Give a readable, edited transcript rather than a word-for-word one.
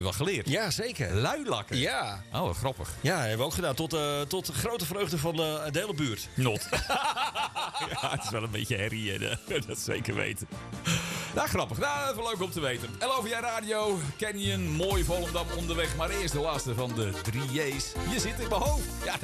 Wel geleerd. Ja, zeker. Luilakken. Ja. Oh, wat grappig. Ja, hebben we ook gedaan. Tot de grote vreugde van de hele buurt. Not. Ja, het is wel een beetje herrie, dat zeker weten. Nou, grappig. Nou, even leuk om te weten. LOVJ Radio, Canyon, mooi Volendam onderweg. Maar eerst de laatste van de 3 J's. Je zit in mijn hoofd. Ja,